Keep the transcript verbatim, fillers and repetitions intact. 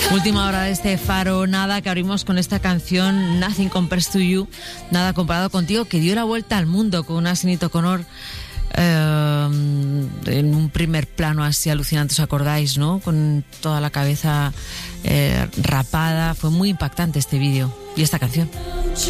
Última hora de este Faro Nada, que abrimos con esta canción Nothing Compares to You, Nada Comparado Contigo, que dio la vuelta al mundo con una Sinéad O'Connor eh, en un primer plano así alucinante, ¿os acordáis, no? Con toda la cabeza eh, rapada. Fue muy impactante este vídeo y esta canción.